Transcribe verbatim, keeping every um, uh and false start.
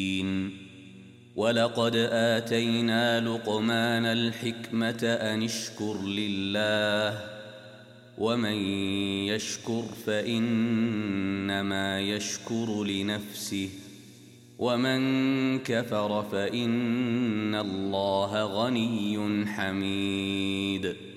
ولقد آتينا لقمان الحكمة أن اشكر لله ومن يشكر فإنما يشكر لنفسه ومن كفر فإن الله غني حميد.